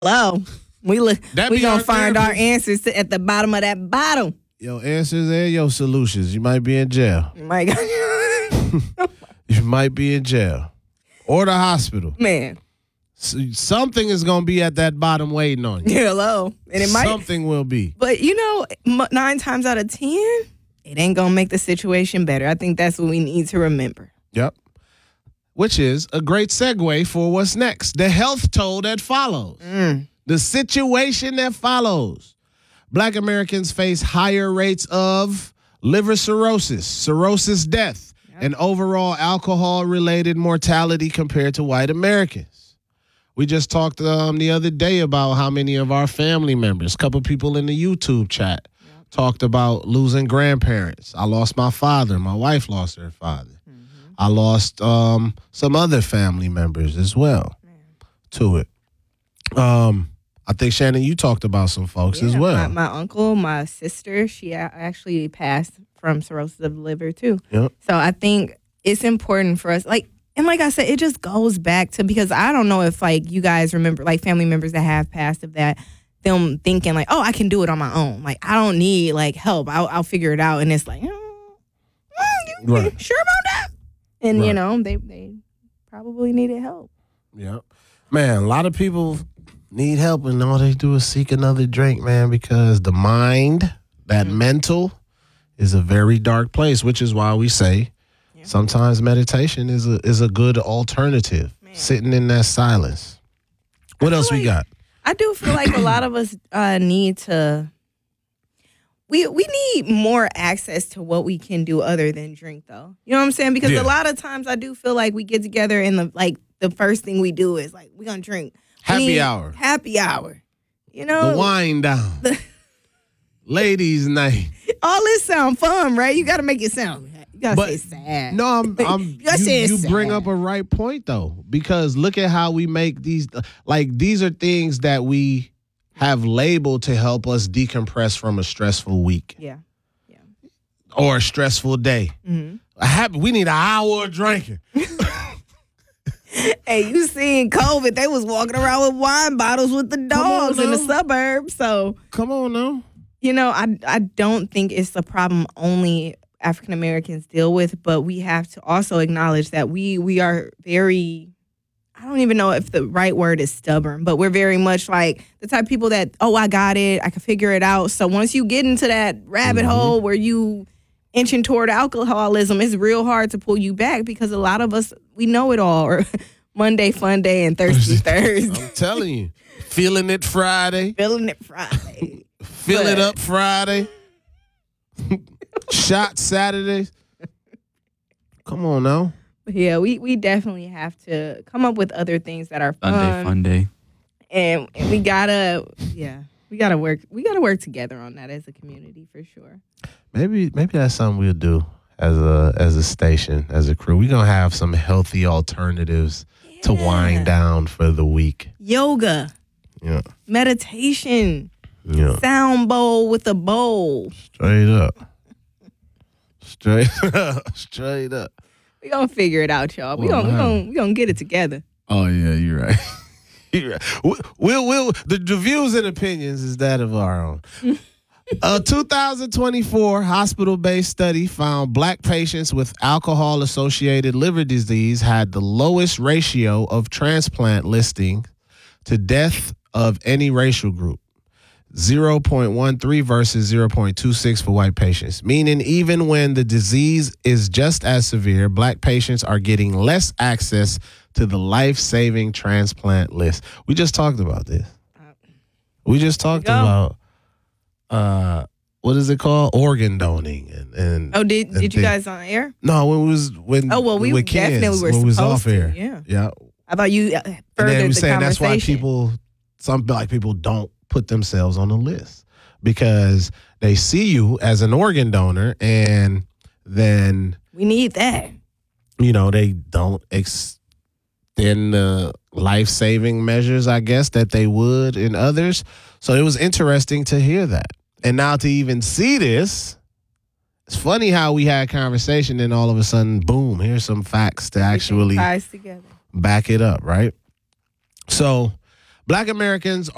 Hello. We be gonna our find our therapy. answers at the bottom of that bottle. Your answers and your solutions. You might be in jail. My God. You might be in jail. Or the hospital. Man. Something is going to be at that bottom waiting on you. Hello. And it might. Something will be. But 9 times out of 10, it ain't gonna make the situation better. I think that's what we need to remember. Yep. Which is a great segue for what's next. The health toll that follows. The situation that follows. Black Americans face higher rates of liver cirrhosis death, and overall alcohol-related mortality compared to white Americans. We just talked the other day about how many of our family members, a couple people in the YouTube chat, talked about losing grandparents. I lost my father. My wife lost her father. I lost some other family members as well to it. I think, Shannon, you talked about some folks as well. My uncle, my sister, she actually passed from cirrhosis of the liver too. Yep. So I think it's important for us, like I said, it just goes back to, because I don't know if you guys remember family members that have passed of that, them thinking I can do it on my own. I don't need help. I'll figure it out. And it's Right. sure about that? And Right. they probably needed help. Yep. Man, a lot of people need help, and all they do is seek another drink, man, because the mind, that mental, is a very dark place, which is why we say sometimes meditation is a good alternative, sitting in that silence. What else we got? I do feel like a lot of us need to. We need more access to what we can do other than drink, though. You know what I'm saying? Because a lot of times I do feel like we get together and the first thing we do is we're gonna drink. Happy hour. Happy hour. You know, The wind down. Ladies' night. all this sound fun, right? You got to make it sound. You got to say sad. No, you bring sad. up a right point, though, because look at how we make these. These are things that we have labeled to help us decompress from a stressful week. Yeah. Or a stressful day. We need an hour of drinking. Hey, you seen COVID? They was walking around with wine bottles with the dogs in the suburbs. So come on now. I don't think it's a problem only African Americans deal with, but we have to also acknowledge that we are very, I don't even know if the right word is stubborn, but we're very much the type of people that, I got it, I can figure it out. So once you get into that rabbit hole where you inching toward alcoholism, it's real hard to pull you back, because a lot of us, we know it all. Or Monday Fun Day and Thirsty Thursday. I'm telling you. Feeling it Friday. Feeling it Friday. Fill it up Friday. Shot Saturdays. Come on now. Yeah, we definitely have to come up with other things that are fun. Sunday Fun Day. And we gotta work. We gotta work together on that as a community for sure. Maybe that's something we'll do as a station, as a crew. We're gonna have some healthy alternatives to wind down for the week. Yoga. Yeah. Meditation. Yeah. Sound bowl with a bowl. Straight up. Straight up. We gonna figure it out, y'all. We gonna get it together. Oh yeah, you're right. You're right. We'll the views and opinions is that of our own. A 2024 hospital-based study found Black patients with alcohol-associated liver disease had the lowest ratio of transplant listing to death of any racial group, 0.13 versus 0.26 for white patients, meaning even when the disease is just as severe, Black patients are getting less access to the life-saving transplant list. We just talked about this. We just talked about what is it called? Organ donating and did you guys on air? No, we we kids, definitely were when we was supposed off air. to. Yeah. I thought you And then furthered we the saying that's conversation. why some Black people don't put themselves on the list, because they see you as an organ donor, and then we need that. They don't extend the life-saving measures, I guess, that they would in others. So it was interesting to hear that. And now to even see this, it's funny how we had conversation and all of a sudden, boom, here's some facts to actually ties together. back it up, right? So Black Americans